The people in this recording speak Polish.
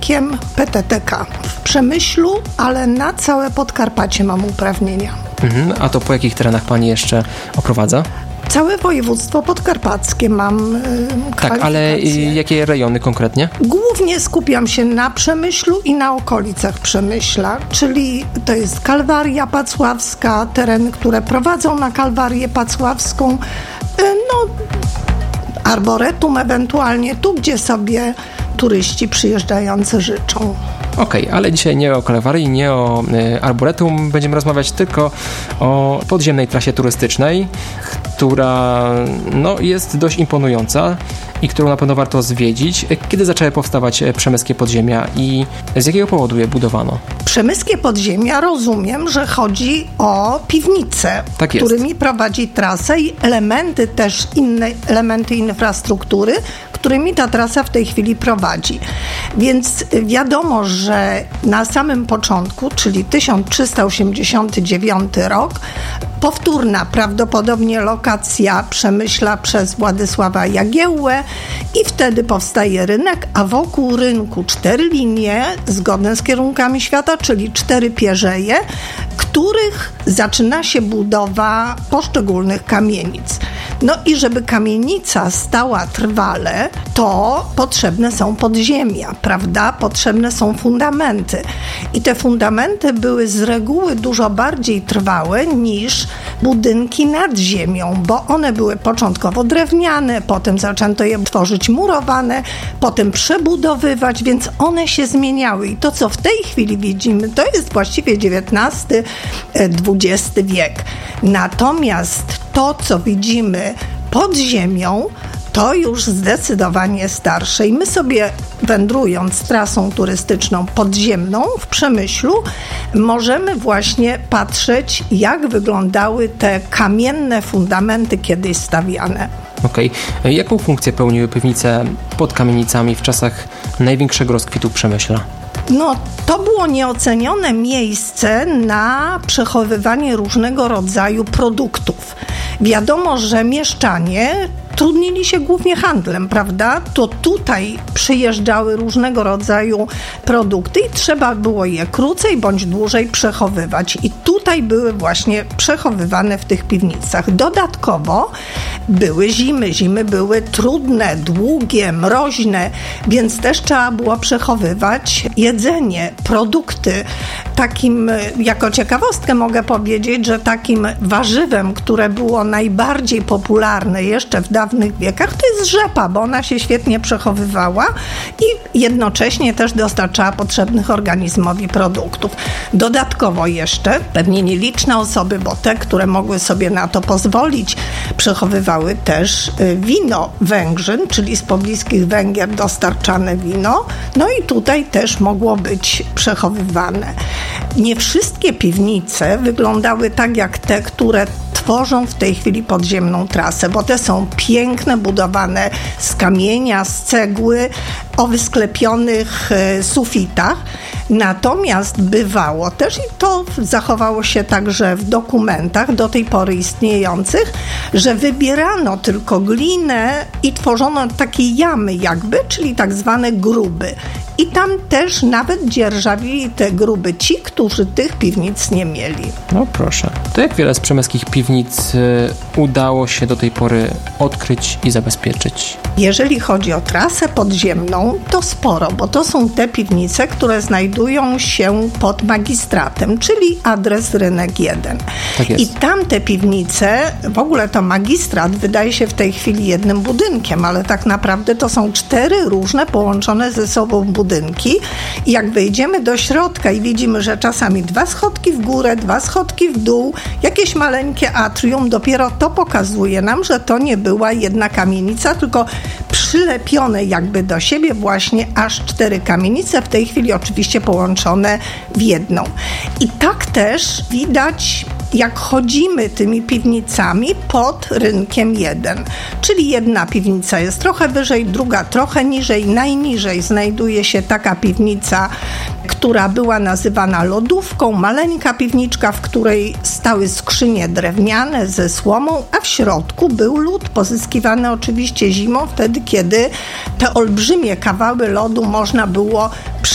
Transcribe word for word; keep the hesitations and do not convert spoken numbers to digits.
rolnikiem P T T K w Przemyślu, ale na całe Podkarpacie mam uprawnienia. Mhm. A to po jakich terenach pani jeszcze oprowadza? Całe województwo podkarpackie mam y, Tak, ale jakie rejony konkretnie? Głównie skupiam się na Przemyślu i na okolicach Przemyśla, czyli to jest Kalwaria Pacławska, tereny, które prowadzą na Kalwarię Pacławską, y, no Arboretum ewentualnie, tu gdzie sobie turyści przyjeżdżający życzą. Okej, okay, ale dzisiaj nie o Kalwarii, nie o y, Arboretum, będziemy rozmawiać tylko o podziemnej trasie turystycznej, która no, jest dość imponująca i którą na pewno warto zwiedzić. Kiedy zaczęły powstawać przemyskie podziemia i z jakiego powodu je budowano? Przemyskie podziemia, rozumiem, że chodzi o piwnice, tak jest, którymi prowadzi trasę i elementy też, inne elementy infrastruktury, którymi ta trasa w tej chwili prowadzi. Więc wiadomo, że na samym początku, czyli tysiąc trzysta osiemdziesiąty dziewiąty rok, powtórna prawdopodobnie lokacja Przemyśla przez Władysława Jagiełłę i wtedy powstaje rynek, a wokół rynku cztery linie zgodne z kierunkami świata, czyli cztery pierzeje, których zaczyna się budowa poszczególnych kamienic. No i żeby kamienica stała trwale, to potrzebne są podziemia, prawda? Potrzebne są fundamenty. I te fundamenty były z reguły dużo bardziej trwałe niż budynki nad ziemią, bo one były początkowo drewniane, potem zaczęto je tworzyć murowane, potem przebudowywać, więc one się zmieniały. I to, co w tej chwili widzimy, to jest właściwie dziewiętnasty, dwudziesty wiek. Natomiast to, co widzimy pod ziemią, to już zdecydowanie starsze. I my sobie, wędrując trasą turystyczną podziemną w Przemyślu, możemy właśnie patrzeć, jak wyglądały te kamienne fundamenty kiedyś stawiane. Okej. Okay. Jaką funkcję pełniły piwnice pod kamienicami w czasach największego rozkwitu Przemyśla? No, to było nieocenione miejsce na przechowywanie różnego rodzaju produktów. Wiadomo, że mieszczanie trudnili się głównie handlem, prawda? To tutaj przyjeżdżały różnego rodzaju produkty i trzeba było je krócej bądź dłużej przechowywać. I tutaj były właśnie przechowywane w tych piwnicach. Dodatkowo były zimy. Zimy były trudne, długie, mroźne, więc też trzeba było przechowywać jedzenie, produkty. Takim, jako ciekawostkę mogę powiedzieć, że takim warzywem, które było najbardziej popularne jeszcze w dawnych wiekach, to jest rzepa, bo ona się świetnie przechowywała i jednocześnie też dostarczała potrzebnych organizmowi produktów. Dodatkowo jeszcze pewnie nieliczne osoby, bo te, które mogły sobie na to pozwolić, przechowywały też wino Węgrzyn, czyli z pobliskich Węgier dostarczane wino, no i tutaj też mogło być przechowywane. Nie wszystkie piwnice wyglądały tak jak te, które tworzą w tej chwili podziemną trasę, bo te są piękne, budowane z kamienia, z cegły, o wysklepionych e, sufitach. Natomiast bywało też, i to zachowało się także w dokumentach do tej pory istniejących, że wybierano tylko glinę i tworzono takie jamy jakby, czyli tak zwane gruby. I tam też nawet dzierżawili te gruby ci, którzy tych piwnic nie mieli. No proszę. To jak wiele z przemyskich piwnic y, udało się do tej pory odkryć i zabezpieczyć? Jeżeli chodzi o trasę podziemną, to sporo, bo to są te piwnice, które znajdują się pod magistratem, czyli adres Rynek jeden. Tak jest. I tamte piwnice, w ogóle to magistrat wydaje się w tej chwili jednym budynkiem, ale tak naprawdę to są cztery różne połączone ze sobą budynki. I jak wejdziemy do środka i widzimy, że czasami dwa schodki w górę, dwa schodki w dół, jakieś maleńkie atrium, dopiero to pokazuje nam, że to nie była jedna kamienica, tylko przylepione jakby do siebie właśnie aż cztery kamienice, w tej chwili oczywiście połączone w jedną. I tak też widać, jak chodzimy tymi piwnicami pod Rynkiem jeden. Czyli jedna piwnica jest trochę wyżej, druga trochę niżej. Najniżej znajduje się taka piwnica, która była nazywana lodówką, maleńka piwniczka, w której stały skrzynie drewniane ze słomą, a w środku był lód, pozyskiwany oczywiście zimą, wtedy kiedy te olbrzymie kawały lodu można było